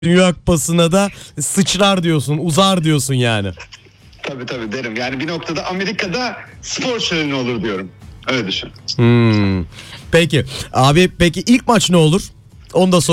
Dünya Kupası'na da sıçrar diyorsun, uzar diyorsun yani. Tabii derim. Yani bir noktada Amerika'da spor şöleni olur diyorum. Öyle düşün. Peki abi, peki ilk maç ne olur? Onu da